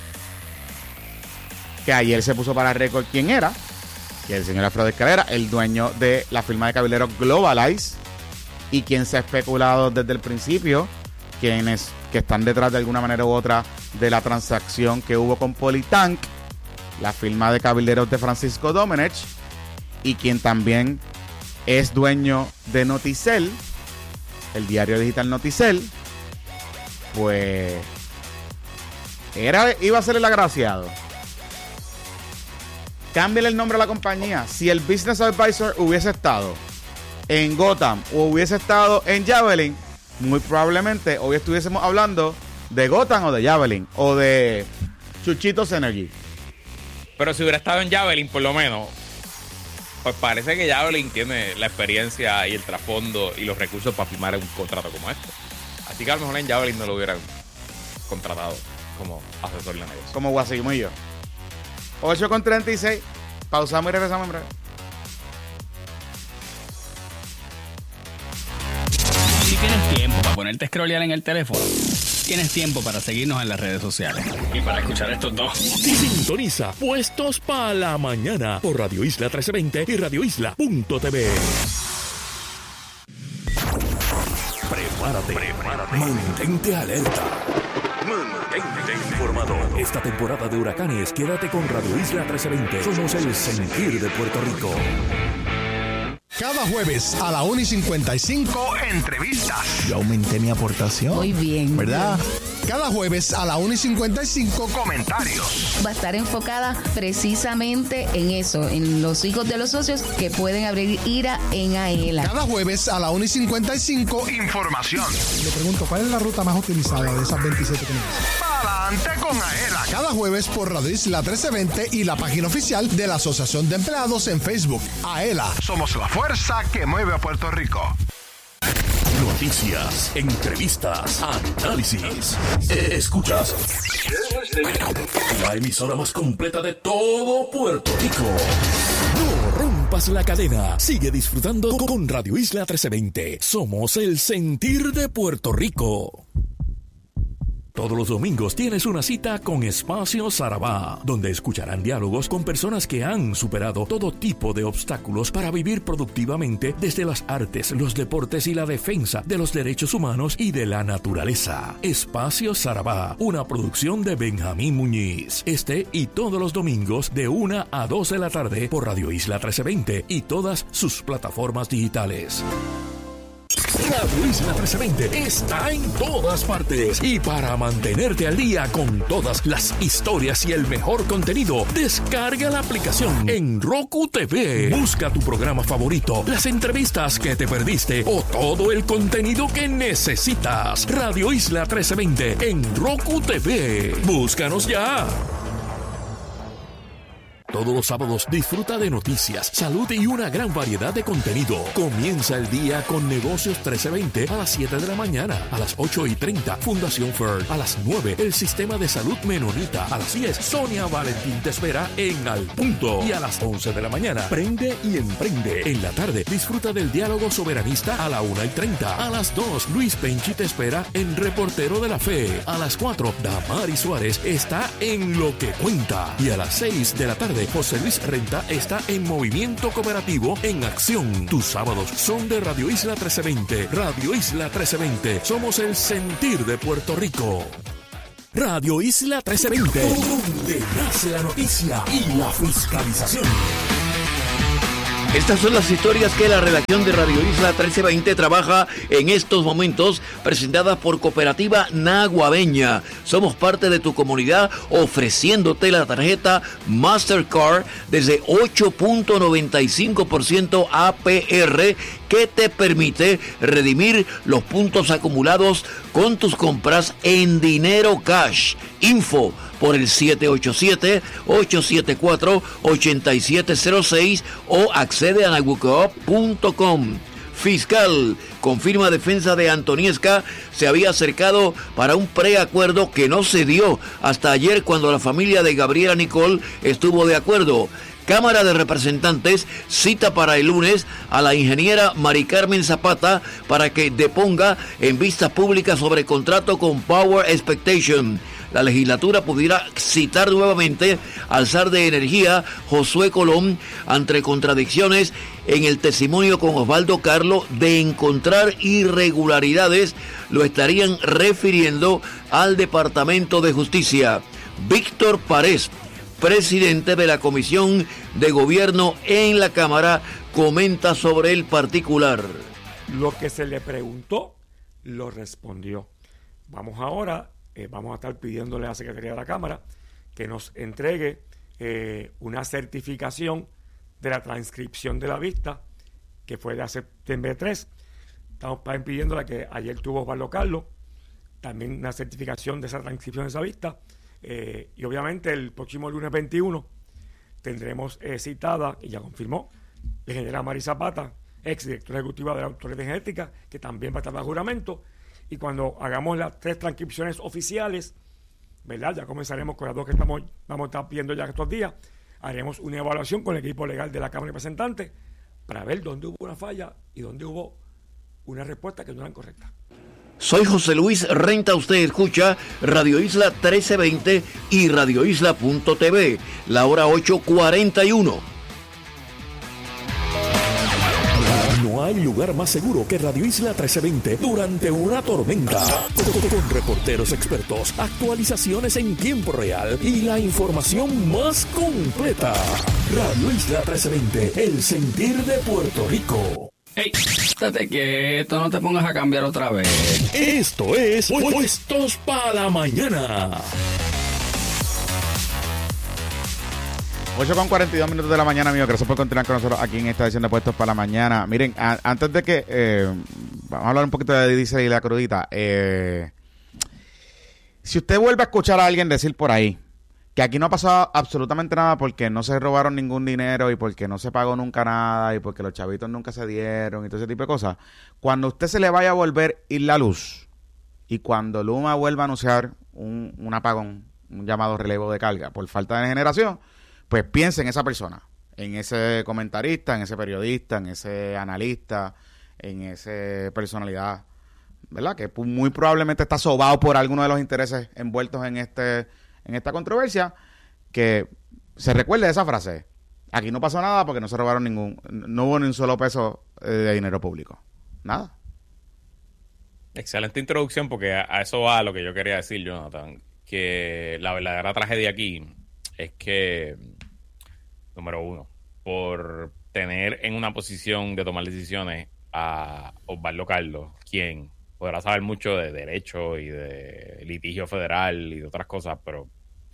que ayer se puso para récord quién era, que el señor Alfredo Escalera, el dueño de la firma de cabilderos Globalize, y quien se ha especulado desde el principio, quienes que están detrás de alguna manera u otra de la transacción que hubo con Polytank, la firma de cabilderos de Francisco Domenech, y quien también es dueño de Noticel, el diario digital Noticel, pues era, iba a ser el agraciado. Cámbiale el nombre a la compañía. Si el Business Advisor hubiese estado en Gotham o hubiese estado en Javelin, muy probablemente hoy estuviésemos hablando de Gotham o de Javelin o de Chuchitos Energy. Pero si hubiera estado en Javelin, por lo menos, pues parece que Javelin tiene la experiencia y el trasfondo y los recursos para firmar un contrato como este. Así que a lo mejor en Javelin no lo hubieran contratado como asesor de negocio. Como Guasimo y yo. ocho con treinta y seis. Pausamos y regresamos en breve. Si tienes tiempo para ponerte a scrollear en el teléfono, tienes tiempo para seguirnos en las redes sociales. Y para escuchar estos dos. Sintoniza Puestos para la Mañana por Radio Isla trece veinte y radio isla punto t v. Prepárate, prepárate. Mantente alerta. Mantente informado. Esta temporada de huracanes, quédate con Radio Isla trece veinte. Somos el sentir de Puerto Rico. Cada jueves a la una y cincuenta y cinco, entrevistas. Yo aumenté mi aportación. Muy bien. ¿Verdad? Cada jueves a la una y cincuenta y cinco, comentarios. Va a estar enfocada precisamente en eso, en los hijos de los socios que pueden abrir ira en AELA. Cada jueves a la una y cincuenta y cinco, información. Le pregunto, ¿cuál es la ruta más utilizada de esas veintisiete que me dicen? Pa'lante con AELA. Cada jueves por Radio Isla trece veinte y la página oficial de la Asociación de Empleados en Facebook. AELA, somos la fuerza que mueve a Puerto Rico. Noticias, entrevistas, análisis. Escuchas la emisora más completa de todo Puerto Rico. No rompas la cadena. Sigue disfrutando con Radio Isla trece veinte. Somos el sentir de Puerto Rico. Todos los domingos tienes una cita con Espacio Sarabá, donde escucharán diálogos con personas que han superado todo tipo de obstáculos para vivir productivamente desde las artes, los deportes y la defensa de los derechos humanos y de la naturaleza. Espacio Sarabá, una producción de Benjamín Muñiz. Este y todos los domingos de una a dos de la tarde por Radio Isla trece veinte y todas sus plataformas digitales. Radio Isla trece veinte está en todas partes y para mantenerte al día con todas las historias y el mejor contenido, descarga la aplicación en Roku T V. Busca tu programa favorito, las entrevistas que te perdiste o todo el contenido que necesitas. Radio Isla trece veinte en Roku T V. Búscanos ya. Todos los sábados disfruta de noticias, salud y una gran variedad de contenido. Comienza el día con Negocios trece veinte a las siete de la mañana. A las ocho y treinta, Fundación Ferd. A las nueve, el Sistema de Salud Menonita. A las diez, Sonia Valentín te espera en Al Punto. Y a las once de la mañana, Prende y Emprende. En la tarde, disfruta del diálogo soberanista a la una y treinta. A las dos, Luis Penchi te espera en Reportero de la Fe. A las cuatro, Damari Suárez está en Lo que Cuenta. Y a las seis de la tarde, veinte. José Luis Renta está en Movimiento Cooperativo en acción. Tus sábados son de Radio Isla trece veinte. Radio Isla trece veinte. Somos el sentir de Puerto Rico. Radio Isla trece veinte. Donde nace la noticia y la fiscalización. Estas son las historias que la redacción de Radio Isla trece veinte trabaja en estos momentos, presentadas por Cooperativa Naguabeña. Somos parte de tu comunidad ofreciéndote la tarjeta Mastercard desde ocho punto noventa y cinco por ciento A P R que te permite redimir los puntos acumulados con tus compras en dinero cash. Info por el siete ocho siete, ocho siete cuatro, ocho siete cero seis o accede a nagucoop punto com. Fiscal confirma defensa de Antoniesca se había acercado para un preacuerdo que no se dio hasta ayer cuando la familia de Gabriela Nicole estuvo de acuerdo. Cámara de Representantes cita para el lunes a la ingeniera Mari Carmen Zapata para que deponga en vista pública sobre contrato con Power Expectation. La legislatura pudiera citar nuevamente al zar de energía, Josué Colón, ante contradicciones en el testimonio con Osvaldo Carlo de encontrar irregularidades. Lo estarían refiriendo al Departamento de Justicia. Víctor Párez, presidente de la Comisión de Gobierno en la Cámara, comenta sobre el particular. Lo que se le preguntó, lo respondió. Vamos ahora... Eh, vamos a estar pidiéndole a la Secretaría de la Cámara que nos entregue eh, una certificación de la transcripción de la vista, que fue de a septiembre tres. Estamos pidiéndole que ayer tuvo Osvaldo Carlos, también una certificación de esa transcripción de esa vista. Eh, y obviamente el próximo lunes veintiuno tendremos eh, citada, y ya confirmó, la ingeniera Mari Zapata, ex directora ejecutiva de la Autoridad Energética, que también va a estar bajo juramento. Y cuando hagamos las tres transcripciones oficiales, ¿verdad? Ya comenzaremos con las dos que estamos, vamos a estar pidiendo ya estos días. Haremos una evaluación con el equipo legal de la Cámara de Representantes para ver dónde hubo una falla y dónde hubo una respuesta que no era correcta. Soy José Luis Renta, usted escucha Radio Isla trece veinte y radio isla punto t v, la hora ocho cuarenta y uno. No hay lugar más seguro que Radio Isla trece veinte durante una tormenta. Con reporteros expertos, actualizaciones en tiempo real y la información más completa. Radio Isla trece veinte, el sentir de Puerto Rico. ¡Ey! Estate quieto, no te pongas a cambiar otra vez. Esto es Puestos para la Mañana. ocho con cuarenta y dos minutos de la mañana, amigos. Gracias por continuar con nosotros aquí en esta edición de Puestos para la Mañana. Miren, a, antes de que... Eh, vamos a hablar un poquito de Dice y la crudita. Eh, si usted vuelve a escuchar a alguien decir por ahí que aquí no ha pasado absolutamente nada porque no se robaron ningún dinero y porque no se pagó nunca nada y porque los chavitos nunca se dieron y todo ese tipo de cosas, cuando usted se le vaya a volver ir la luz y cuando Luma vuelva a anunciar un, un apagón, un llamado relevo de carga por falta de generación, pues piense en esa persona, en ese comentarista, en ese periodista, en ese analista, en esa personalidad, ¿verdad? Que muy probablemente está sobado por alguno de los intereses envueltos en este en esta controversia, que se recuerde de esa frase. Aquí no pasó nada porque no se robaron ningún, no hubo ni un solo peso de dinero público. Nada. Excelente introducción, porque a, a eso va lo que yo quería decir, Jonathan, que la verdadera tragedia aquí es que, número uno, por tener en una posición de tomar decisiones a Osvaldo Carlos, quien podrá saber mucho de derecho y de litigio federal y de otras cosas, pero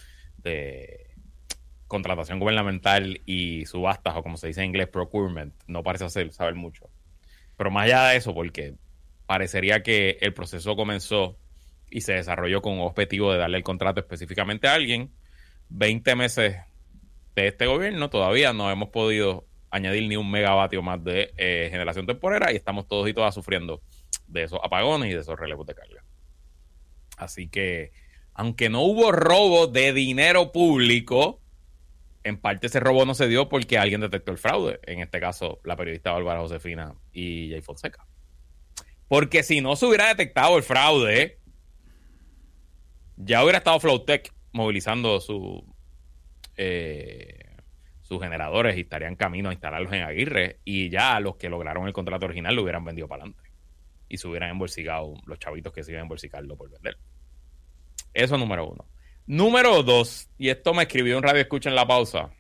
de contratación gubernamental y subastas, o como se dice en inglés, procurement, no parece hacer, saber mucho. Pero más allá de eso, porque parecería que el proceso comenzó y se desarrolló con un objetivo de darle el contrato específicamente a alguien. veinte meses de este gobierno, todavía no hemos podido añadir ni un megavatio más de eh, generación temporera y estamos todos y todas sufriendo de esos apagones y de esos relevos de carga. Así que, aunque no hubo robo de dinero público, en parte ese robo no se dio porque alguien detectó el fraude. En este caso, la periodista Bárbara Josefina y Jay Fonseca. Porque si no se hubiera detectado el fraude, ya hubiera estado Flowtech movilizando su eh, sus generadores y estarían camino a instalarlos en Aguirre, y ya los que lograron el contrato original lo hubieran vendido para adelante y se hubieran embolsicado los chavitos que se iban a embolsicarlo por vender. Eso número uno. Número dos, y esto me escribió un radio escucha en la pausa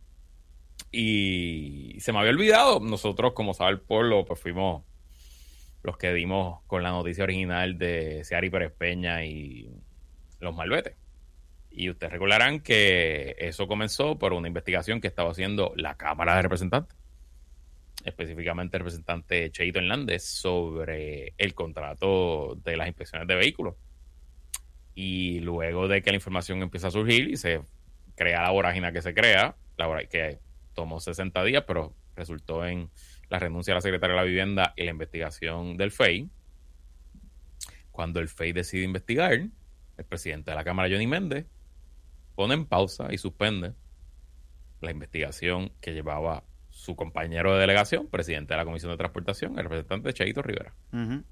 y se me había olvidado. Nosotros, como sabe el pueblo, pues fuimos los que dimos con la noticia original de Seari Pérez Peña y los Malvetes. Y ustedes recordarán que eso comenzó por una investigación que estaba haciendo la Cámara de Representantes, específicamente el representante Cheito Hernández, sobre el contrato de las inspecciones de vehículos. Y luego de que la información empieza a surgir y se crea la vorágine que se crea, la vorágine que tomó sesenta días, pero resultó en la renuncia de la secretaria de la Vivienda y la investigación del F E I. Cuando el F E I decide investigar, el presidente de la Cámara, Johnny Méndez, pone en pausa y suspende la investigación que llevaba su compañero de delegación, presidente de la Comisión de Transportación, el representante Cheito Rivera. Uh-huh.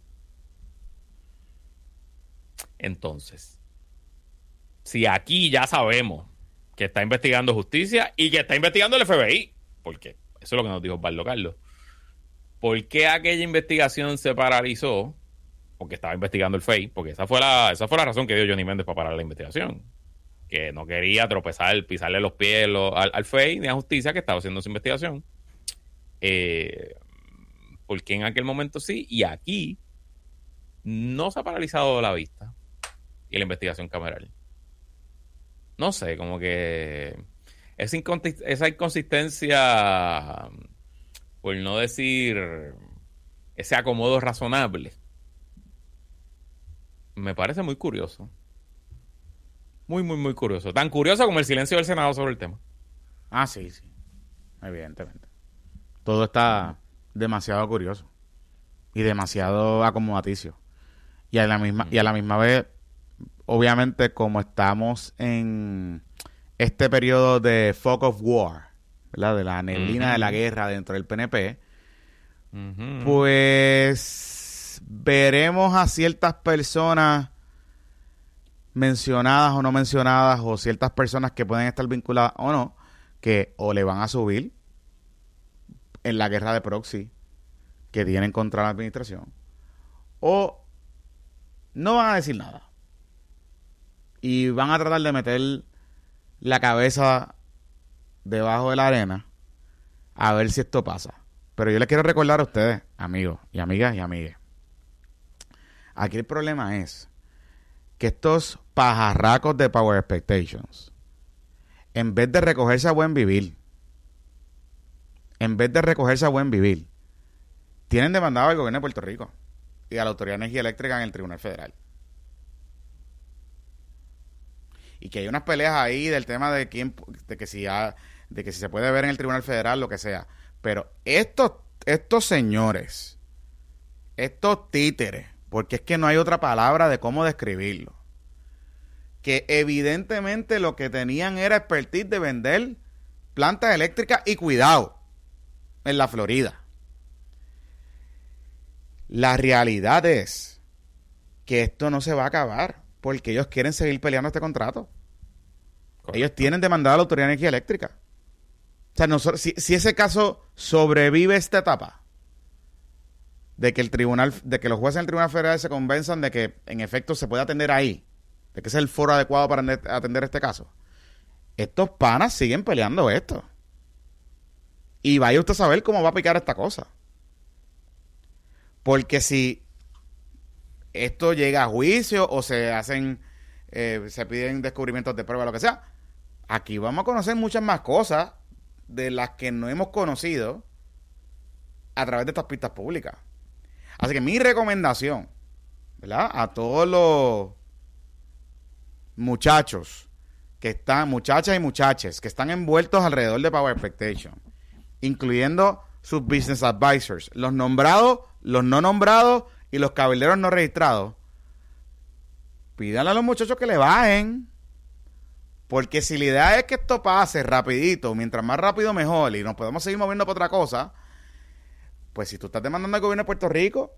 Entonces, si aquí ya sabemos que está investigando justicia y que está investigando el F B I, porque eso es lo que nos dijo Osvaldo Carlos, ¿por qué aquella investigación se paralizó? Porque estaba investigando el F E I, porque esa fue la, esa fue la razón que dio Johnny Méndez para parar la investigación, que no quería tropezar, pisarle los pies lo, al, al F E I ni a justicia que estaba haciendo su investigación. Eh, porque en aquel momento sí, y aquí no se ha paralizado la vista y la investigación cameral. No sé, como que esa, inconsist- esa inconsistencia, por no decir ese acomodo razonable, me parece muy curioso. Muy, muy, muy curioso. Tan curioso como el silencio del Senado sobre el tema. Ah, sí, sí. Evidentemente. Todo está demasiado curioso. Y demasiado acomodaticio. Y a la misma, y a la misma vez, obviamente, como estamos en este periodo de fog of war, ¿verdad? De la neblina uh-huh. de la guerra dentro del P N P, uh-huh. pues veremos a ciertas personas mencionadas o no mencionadas, o ciertas personas que pueden estar vinculadas o no, que o le van a subir en la guerra de proxy que tienen contra la administración, o no van a decir nada y van a tratar de meter la cabeza debajo de la arena a ver si esto pasa. Pero yo les quiero recordar a ustedes, amigos y amigas y amigues, aquí el problema es que estos pajarracos de Power Expectations, en vez de recogerse a buen vivir, en vez de recogerse a buen vivir, tienen demandado al gobierno de Puerto Rico y a la Autoridad de Energía Eléctrica en el Tribunal Federal. Y que hay unas peleas ahí del tema de quién, de que si ha, de que si se puede ver en el Tribunal Federal, lo que sea. Pero estos, estos señores, estos títeres, porque es que no hay otra palabra de cómo describirlo, que evidentemente lo que tenían era expertise de vender plantas eléctricas y cuidado en la Florida. La realidad es que esto no se va a acabar porque ellos quieren seguir peleando este contrato. Correcto. Ellos tienen demandado a la Autoridad de Energía Eléctrica. O sea, nosotros, si, si ese caso sobrevive esta etapa de que el tribunal, de que los jueces del Tribunal Federal se convenzan de que en efecto se puede atender ahí, de que ese es el foro adecuado para atender este caso, estos panas siguen peleando esto. Y vaya usted a saber cómo va a picar esta cosa. Porque si esto llega a juicio o se hacen, eh, se piden descubrimientos de prueba, lo que sea, aquí vamos a conocer muchas más cosas de las que no hemos conocido a través de estas pistas públicas. Así que mi recomendación, ¿verdad?, a todos los muchachos que están, muchachas y muchaches que están envueltos alrededor de Power Expectation, incluyendo sus business advisors, los nombrados, los no nombrados y los cabilderos no registrados, pídanle a los muchachos que le bajen, porque si la idea es que esto pase rapidito, mientras más rápido mejor, y nos podemos seguir moviendo para otra cosa, pues si tú estás demandando al gobierno de Puerto Rico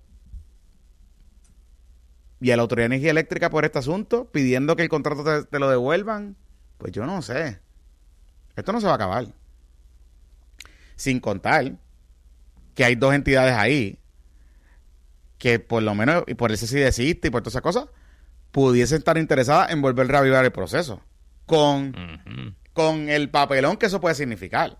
y a la Autoridad de Energía Eléctrica por este asunto, pidiendo que el contrato te, te lo devuelvan, pues yo no sé. Esto no se va a acabar. Sin contar que hay dos entidades ahí que por lo menos, y por el C S I desiste y por todas esas cosas, pudiesen estar interesadas en volver a reavivar el proceso. Con, uh-huh. con el papelón que eso puede significar.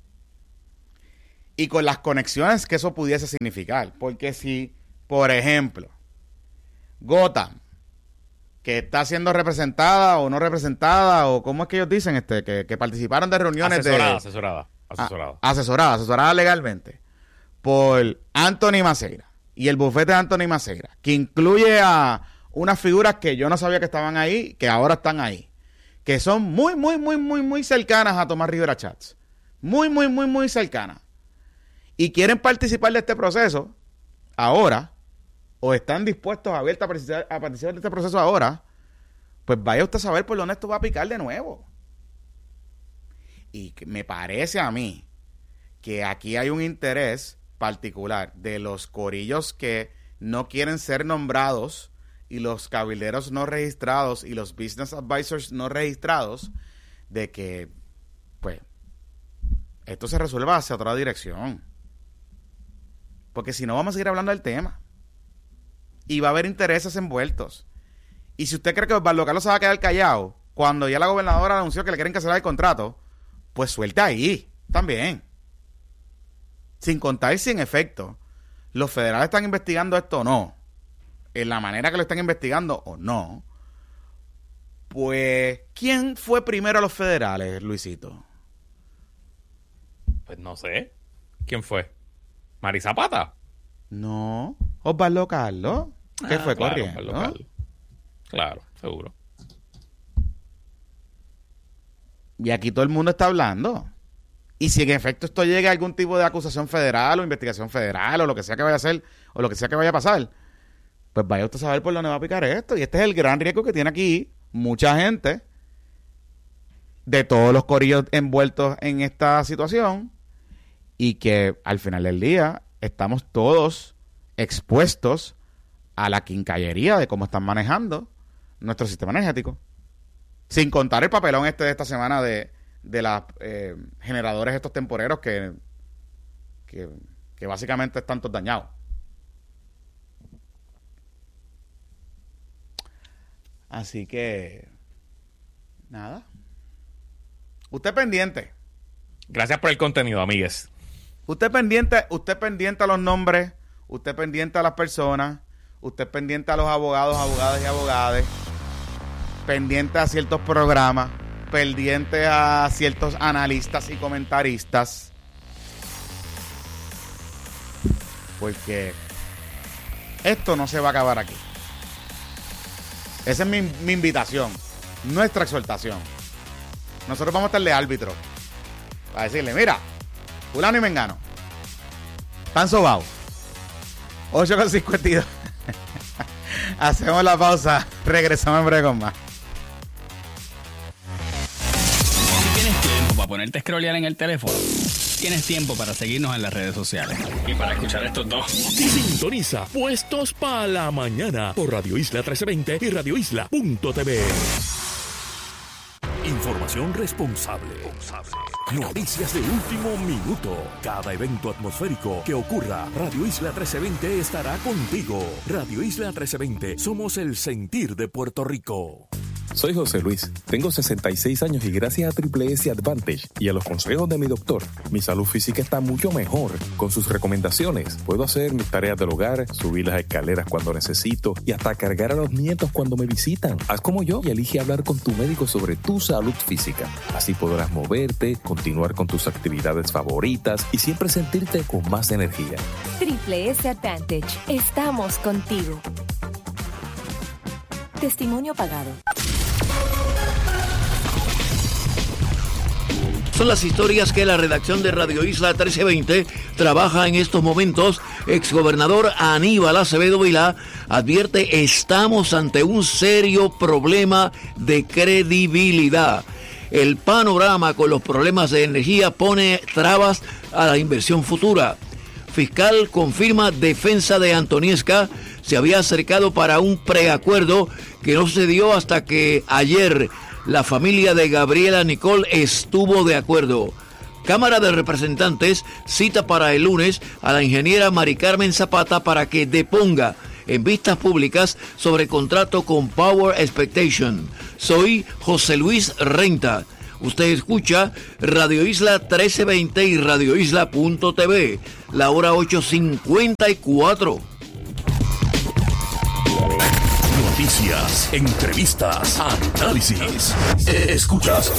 Y con las conexiones que eso pudiese significar. Porque si, por ejemplo, Gotham, que está siendo representada o no representada, o cómo es que ellos dicen, este que, que participaron de reuniones asesorada, de... Asesorada, asesorada. A, asesorada, asesorada legalmente, por Anthony Maceira y el bufete de Anthony Maceira, que incluye a unas figuras que yo no sabía que estaban ahí, que ahora están ahí, que son muy, muy, muy, muy, muy cercanas a Tomás Rivera Chats. Muy, muy, muy, muy cercanas. Y quieren participar de este proceso ahora, o están dispuestos, abiertos a participar, a participar de este proceso ahora, pues vaya usted a saber por dónde esto va a picar de nuevo. Y me parece a mí que aquí hay un interés particular de los corillos que no quieren ser nombrados y los cabilderos no registrados y los business advisors no registrados, de que, pues, esto se resuelva hacia otra dirección. Porque si no, vamos a seguir hablando del tema. Y va a haber intereses envueltos. Y si usted cree que Osvaldo Carlos se va a quedar callado cuando ya la gobernadora anunció que le quieren cancelar el contrato, pues suelta ahí también. Sin contar si en efecto los federales están investigando esto o no, en la manera que lo están investigando o no. Pues, ¿quién fue primero a los federales, Luisito? Pues no sé. ¿Quién fue? ¿Mari Zapata? No, Osvaldo Carlos. ¿Qué ah, fue claro, corriendo? Osvaldo Carlos. Claro, seguro. Y aquí todo el mundo está hablando. Y si en efecto esto llega a algún tipo de acusación federal o investigación federal o lo que sea que vaya a hacer o lo que sea que vaya a pasar, pues vaya usted a saber por dónde va a picar esto. Y este es el gran riesgo que tiene aquí mucha gente de todos los corillos envueltos en esta situación, y que al final del día estamos todos expuestos a la quincallería de cómo están manejando nuestro sistema energético. Sin contar el papelón este de esta semana de, de los eh, generadores estos temporeros que, que, que básicamente están todos dañados. Así que, nada. Usted pendiente. Gracias por el contenido, amigues. Usted pendiente, usted pendiente a los nombres, usted pendiente a las personas, usted pendiente a los abogados, abogadas y abogadas, pendiente a ciertos programas, pendiente a ciertos analistas y comentaristas. Porque esto no se va a acabar aquí. Esa es mi, mi invitación, nuestra exhortación. Nosotros vamos a estar de árbitro para decirle, mira, fulano y mengano, están sobados. ocho con cincuenta y dos. Hacemos la pausa, regresamos en breve con más. Si tienes tiempo para ponerte a scrollear en el teléfono, tienes tiempo para seguirnos en las redes sociales y para escuchar estos dos. Sintoniza Puestos para la Mañana por Radio Isla trece veinte y radio isla punto t v. Información responsable. Noticias de último minuto. Cada evento atmosférico que ocurra, Radio Isla trece veinte estará contigo. Radio Isla trece veinte, somos el sentir de Puerto Rico. Soy José Luis, tengo sesenta y seis años y gracias a Triple S Advantage y a los consejos de mi doctor, mi salud física está mucho mejor. Con sus recomendaciones, puedo hacer mis tareas del hogar, subir las escaleras cuando necesito y hasta cargar a los nietos cuando me visitan. Haz como yo y elige hablar con tu médico sobre tu salud física. Así podrás moverte, continuar con tus actividades favoritas y siempre sentirte con más energía. Triple S Advantage, estamos contigo. Testimonio pagado. Son las historias que la redacción de Radio Isla trece veinte trabaja en estos momentos. Exgobernador Aníbal Acevedo Vilá advierte: estamos ante un serio problema de credibilidad. El panorama con los problemas de energía pone trabas a la inversión futura. Fiscal confirma defensa de Antoniesca se había acercado para un preacuerdo que no se dio hasta que ayer la familia de Gabriela Nicole estuvo de acuerdo. Cámara de Representantes cita para el lunes a la ingeniera Mari Carmen Zapata para que deponga en vistas públicas sobre contrato con Power Expectation. Soy José Luis Renta. Usted escucha Radio Isla trece veinte y Radio Isla punto t v. La hora ocho cincuenta y cuatro. Noticias, entrevistas, análisis. Escuchas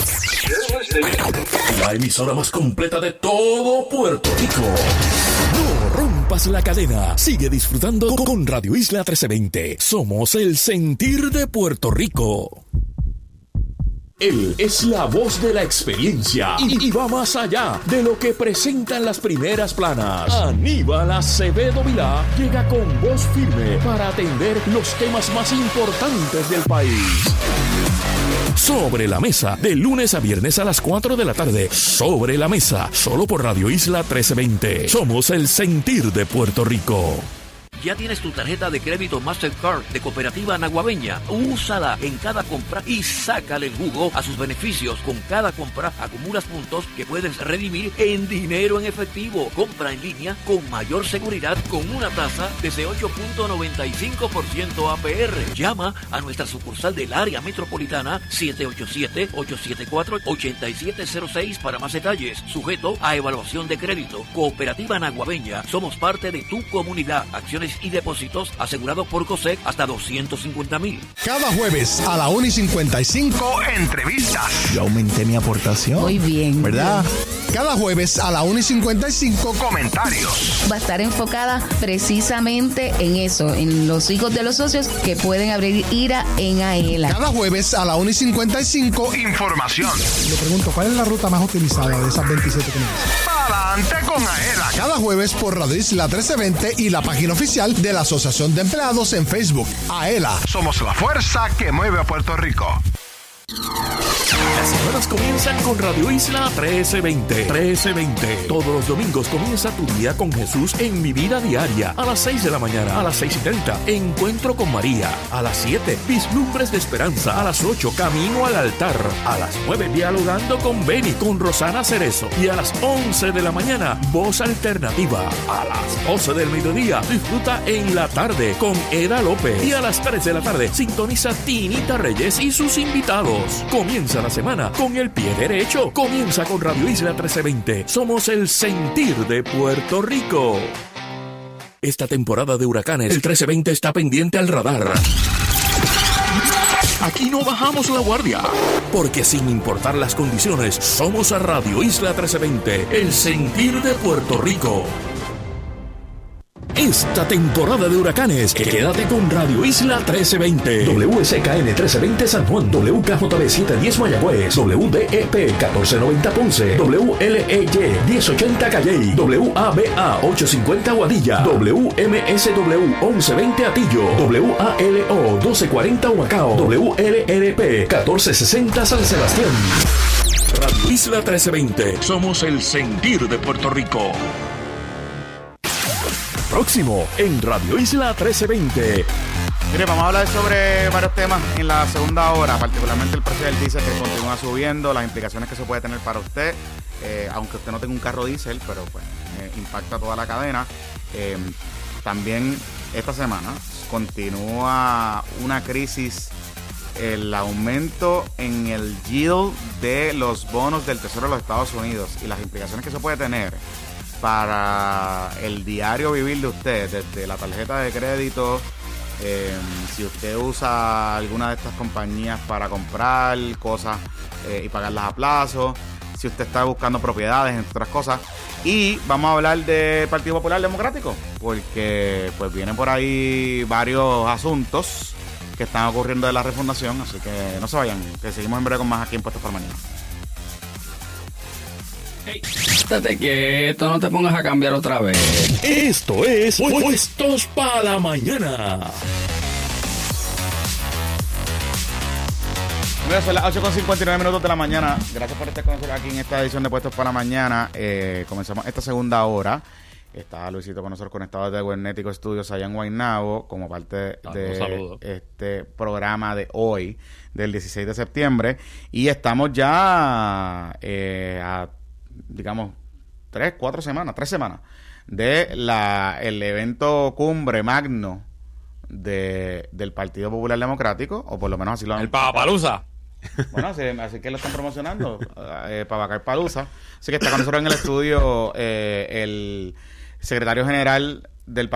la emisora más completa de todo Puerto Rico. No rompas la cadena. Sigue disfrutando con Radio Isla trece veinte. Somos el sentir de Puerto Rico. Él es la voz de la experiencia y, y va más allá de lo que presentan las primeras planas. Aníbal Acevedo Vilá llega con voz firme para atender los temas más importantes del país. Sobre la Mesa, de lunes a viernes a las cuatro de la tarde. Sobre la Mesa, solo por Radio Isla trece veinte. Somos el sentir de Puerto Rico. ¿Ya tienes tu tarjeta de crédito Mastercard de Cooperativa Naguabeña? Úsala en cada compra y sácale el jugo a sus beneficios. Con cada compra acumulas puntos que puedes redimir en dinero en efectivo. Compra en línea con mayor seguridad con una tasa desde ocho punto noventa y cinco por ciento A P R. Llama a nuestra sucursal del área metropolitana siete ocho siete, ocho siete cuatro, ocho siete cero seis para más detalles. Sujeto a evaluación de crédito. Cooperativa Naguabeña. Somos parte de tu comunidad. Acciones y depósitos asegurados por COSEC hasta doscientos cincuenta mil. Cada jueves a la una y cincuenta y cinco, entrevistas. Yo aumenté mi aportación. Muy bien. ¿Verdad? Cada jueves a la una y cincuenta y cinco, comentarios. Va a estar enfocada precisamente en eso, en los hijos de los socios que pueden abrir IRA en AELA. Cada jueves a la una y cincuenta y cinco, información. Le pregunto, ¿cuál es la ruta más utilizada de esas veintisiete que me dicen? Adelante con AELA. Cada jueves por Radio Isla trece veinte y la página oficial de la Asociación de Empleados en Facebook. AELA, somos la fuerza que mueve a Puerto Rico. Las semanas comienzan con Radio Isla trece veinte. trece veinte. Todos los domingos comienza tu día con Jesús en Mi Vida Diaria. A las seis de la mañana, a las seis y treinta, Encuentro con María. A las siete, Vislumbres de Esperanza. A las ocho, Camino al Altar. A las nueve, Dialogando con Beni, con Rosana Cerezo. Y a las once de la mañana, Voz Alternativa. A las doce del mediodía, disfruta En la Tarde con Eda López. Y a las tres de la tarde, sintoniza Tinita Reyes y sus invitados. Comienza la semana con el pie derecho. Comienza con Radio Isla trece veinte. Somos el sentir de Puerto Rico. Esta temporada de huracanes, el trece veinte está pendiente al radar. Aquí no bajamos la guardia, porque sin importar las condiciones, somos a Radio Isla trece veinte, el sentir de Puerto Rico. Esta temporada de huracanes, quédate con Radio Isla trece veinte. W S K N trece veinte San Juan, W K J B setecientos diez Mayagüez, W D E P catorce noventa Ponce, W L E Y diez ochenta Calley, W A B A ochocientos cincuenta Guadilla, W M S W once veinte Atillo, W A L O doce cuarenta Humacao, W L L P catorce sesenta San Sebastián. Radio Isla trece veinte, somos el sentir de Puerto Rico. Próximo en Radio Isla trece veinte. Mire, vamos a hablar sobre varios temas en la segunda hora, particularmente el precio del diésel que continúa subiendo, las implicaciones que eso puede tener para usted, eh, aunque usted no tenga un carro diésel, pero pues eh, impacta toda la cadena. Eh, también esta semana continúa una crisis, el aumento en el yield de los bonos del Tesoro de los Estados Unidos y las implicaciones que eso puede tener para el diario vivir de usted, desde la tarjeta de crédito, eh, si usted usa alguna de estas compañías para comprar cosas eh, y pagarlas a plazo, si usted está buscando propiedades, entre otras cosas. Y vamos a hablar del Partido Popular Democrático, porque pues vienen por ahí varios asuntos que están ocurriendo de la refundación, así que no se vayan, que seguimos en breve con más aquí en Puestos para Mañana. Hey, estate quieto, no te pongas a cambiar otra vez. Esto es Puestos para la Mañana. Mira, son las ocho con cincuenta y nueve minutos de la mañana. Gracias por estar con nosotros aquí en esta edición de Puestos para la Mañana. Eh, comenzamos esta segunda hora. Está Luisito con nosotros conectado desde Guernético Studios allá en Guaynabo como parte de este programa de hoy, del dieciséis de septiembre. Y estamos ya eh, a digamos, tres, cuatro semanas, tres semanas, de la el evento cumbre magno de, del Partido Popular Democrático, o por lo menos así lo han... El Pavapalusa. Bueno, así, así que lo están promocionando, eh, Pavacar Palusa. Así que está con nosotros en el estudio eh, el secretario general del